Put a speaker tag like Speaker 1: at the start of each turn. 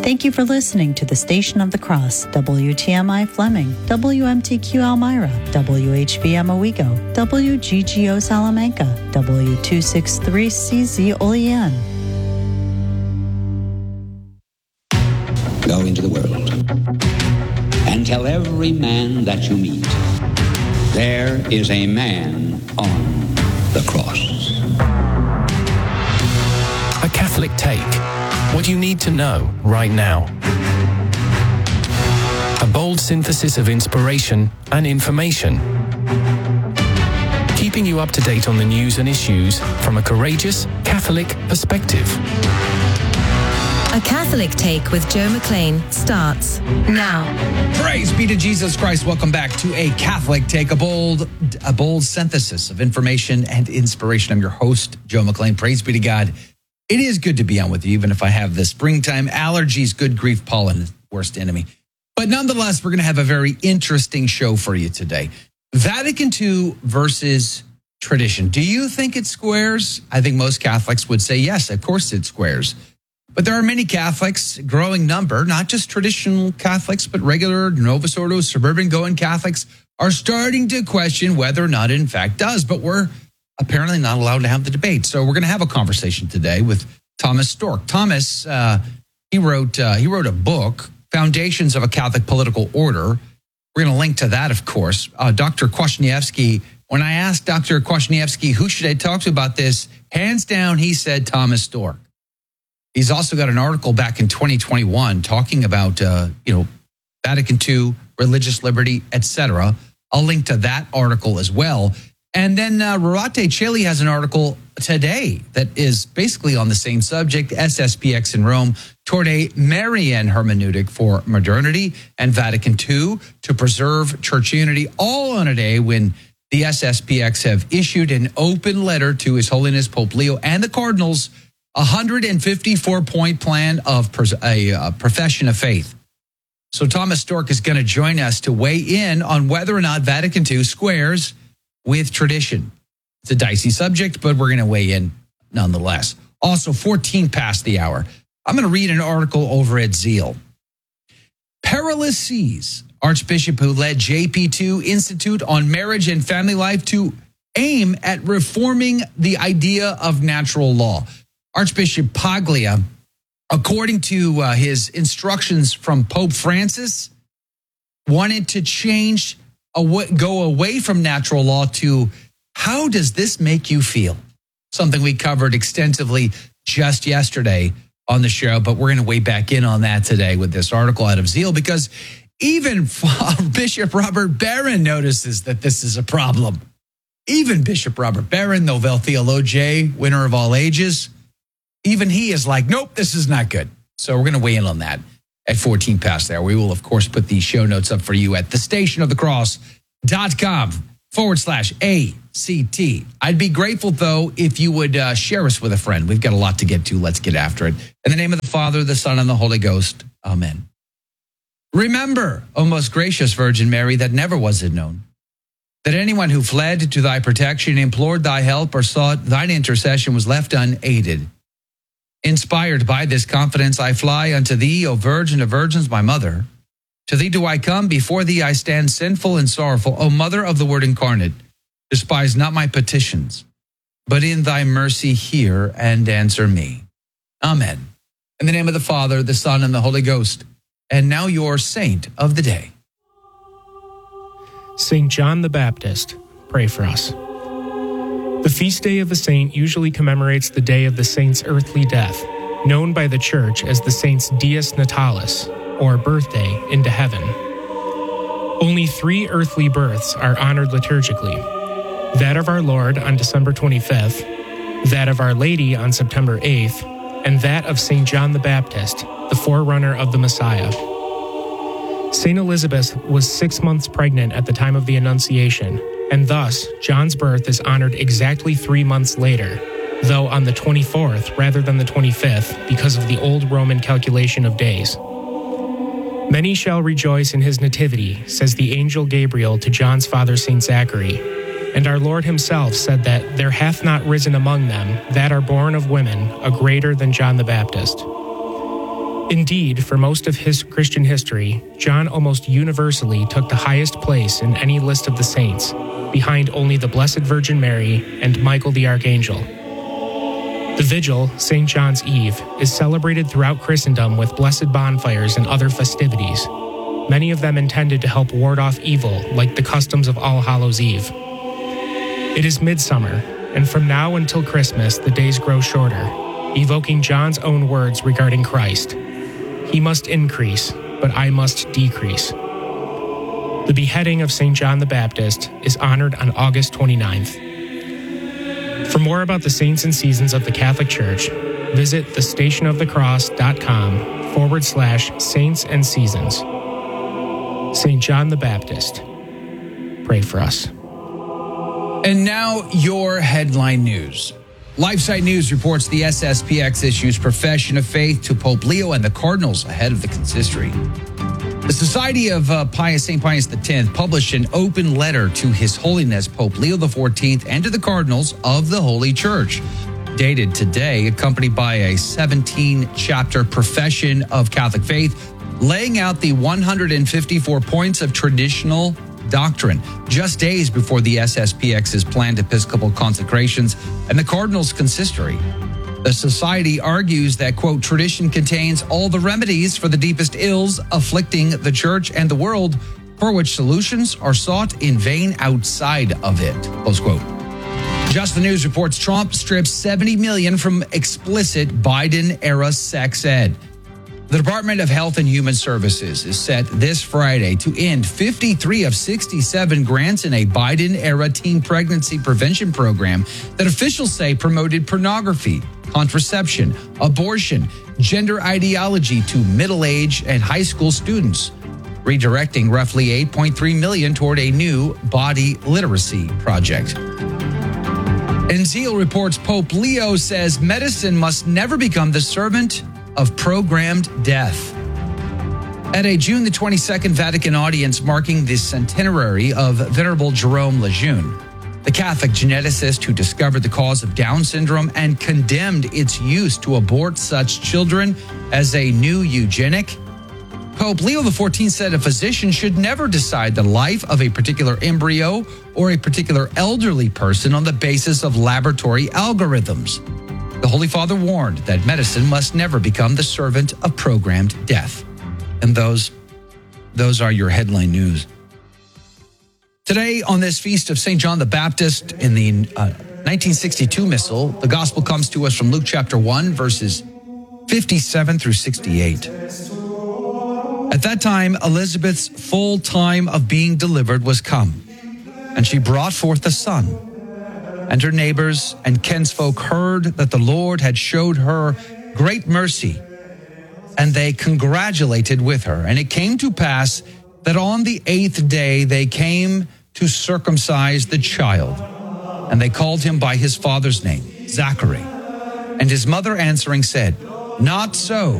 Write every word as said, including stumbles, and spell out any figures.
Speaker 1: Thank you for listening to the Station of the Cross, W T M I Fleming, W M T Q Elmira, W H V M Owego, W G G O Salamanca, W two sixty-three C Z Olean.
Speaker 2: Go into the world and tell every man that you meet, there is a man on the cross.
Speaker 3: A Catholic Take. What you need to know right now. A bold synthesis of inspiration and information. Keeping you up to date on the news and issues from a courageous Catholic perspective.
Speaker 4: A Catholic Take with Joe McLean starts now.
Speaker 5: Praise be to Jesus Christ. Welcome back to A Catholic Take, a bold, a bold synthesis of information and inspiration. I'm your host, Joe McLean. Praise be to God. It is good to be on with you, even if I have the springtime allergies, good grief, pollen, worst enemy. But nonetheless, we're going to have a very interesting show for you today. Vatican Two versus tradition. Do you think it squares? I think most Catholics would say yes, of course it squares. But there are many Catholics, growing number, not just traditional Catholics, but regular Novus Ordo, suburban going Catholics are starting to question whether or not it in fact does. But we're apparently not allowed to have the debate. So we're going to have a conversation today with Thomas Storck. Thomas, uh, he wrote uh, he wrote a book, Foundations of a Catholic Political Order. We're going to link to that, of course. Uh, Doctor Kwasniewski, when I asked Doctor Kwasniewski, who should I talk to about this, hands down, he said Thomas Storck. He's also got an article back in twenty twenty-one talking about, uh, you know, Vatican Two, religious liberty, et cetera. I'll link to that article as well. And then uh, Rorate Caeli has an article today that is basically on the same subject, S S P X in Rome, toward a Marian hermeneutic for modernity and Vatican Two to preserve church unity, all on a day when the S S P X have issued an open letter to His Holiness Pope Leo and the Cardinals, a one hundred fifty-four point plan of a, a profession of faith. So Thomas Storck is going to join us to weigh in on whether or not Vatican Two squares with tradition. It's a dicey subject, but we're going to weigh in nonetheless. Also, fourteen past the hour. I'm going to read an article over at Zeal. Perilous Seas, Archbishop who led J P two Institute on Marriage and Family Life to aim at reforming the idea of natural law. Archbishop Paglia, according to uh, his instructions from Pope Francis, wanted to change go away from natural law to how does this make you feel? Something we covered extensively just yesterday on the show, but we're going to weigh back in on that today with this article out of Zeal, because even Bishop Robert Barron notices that this is a problem. Even Bishop Robert Barron, Novel Theologiae, winner of all ages, even he is like, nope, this is not good. So we're going to weigh in on that at fourteen past there. We will, of course, put the show notes up for you at thestationofthecross.com forward slash ACT. I'd be grateful, though, if you would uh, share us with a friend. We've got a lot to get to. Let's get after it. In the name of the Father, the Son, and the Holy Ghost. Amen. Remember, O most gracious Virgin Mary, that never was it known that anyone who fled to thy protection, implored thy help, or sought thine intercession was left unaided. Inspired by this confidence, I fly unto thee, O Virgin of Virgins, my mother. To thee do I come, before thee I stand sinful and sorrowful. O Mother of the Word incarnate, despise not my petitions, but in thy mercy hear and answer me. Amen. In the name of the Father, the Son, and the Holy Ghost. And now your saint of the day.
Speaker 6: Saint John the Baptist, pray for us. The feast day of the saint usually commemorates the day of the saint's earthly death, known by the Church as the saint's Dies Natalis, or birthday into heaven. Only three earthly births are honored liturgically: that of our Lord on December twenty-fifth, that of Our Lady on September eighth, and that of Saint John the Baptist, the forerunner of the Messiah. Saint Elizabeth was six months pregnant at the time of the Annunciation, and thus John's birth is honored exactly three months later, though on the twenty-fourth rather than the twenty-fifth because of the old Roman calculation of days. Many shall rejoice in his nativity, says the angel Gabriel to John's father Saint Zachary, and our Lord himself said that there hath not risen among them that are born of women a greater than John the Baptist. Indeed, for most of his Christian history, John almost universally took the highest place in any list of the saints, behind only the Blessed Virgin Mary and Michael the Archangel. The vigil, Saint John's Eve, is celebrated throughout Christendom with blessed bonfires and other festivities, many of them intended to help ward off evil, like the customs of All Hallows' Eve. It is midsummer, and from now until Christmas, the days grow shorter, evoking John's own words regarding Christ. He must increase, but I must decrease. The beheading of Saint John the Baptist is honored on August twenty-ninth. For more about the saints and seasons of the Catholic Church, visit thestationofthecross.com forward slash saints and seasons. Saint John the Baptist, pray for us.
Speaker 5: And now your headline news. LifeSite News reports the S S P X issues profession of faith to Pope Leo and the Cardinals ahead of the consistory. The Society of uh, Pius Saint Pius X published an open letter to His Holiness Pope Leo the fourteenth and to the Cardinals of the Holy Church, dated today, accompanied by a seventeen-chapter profession of Catholic faith, laying out the one hundred fifty-four points of traditional doctrine, just days before the S S P X's planned Episcopal consecrations and the Cardinals' consistory. The Society argues that, quote, tradition contains all the remedies for the deepest ills afflicting the Church and the world, for which solutions are sought in vain outside of it, close quote. Just the News reports Trump strips seventy million dollars from explicit Biden-era sex ed. The Department of Health and Human Services is set this Friday to end fifty-three of sixty-seven grants in a Biden-era teen pregnancy prevention program that officials say promoted pornography, contraception, abortion, gender ideology to middle-aged and high school students, redirecting roughly eight point three million dollars toward a new body literacy project. And Zeal reports Pope Leo says medicine must never become the servant of programmed death. At a June the twenty-second Vatican audience marking the centenary of Venerable Jerome Lejeune, the Catholic geneticist who discovered the cause of Down syndrome and condemned its use to abort such children as a new eugenic, Pope Leo the fourteenth said a physician should never decide the life of a particular embryo or a particular elderly person on the basis of laboratory algorithms. The Holy Father warned that medicine must never become the servant of programmed death. And those, those are your headline news. Today, on this feast of Saint John the Baptist, in the uh, nineteen sixty-two Missal, the Gospel comes to us from Luke chapter one, verses fifty-seven through sixty-eight. At that time, Elizabeth's full time of being delivered was come, and she brought forth a son. And her neighbors and kinsfolk heard that the Lord had showed her great mercy, and they congratulated with her. And it came to pass that on the eighth day they came to circumcise the child, and they called him by his father's name, Zachary. And his mother answering said, Not so,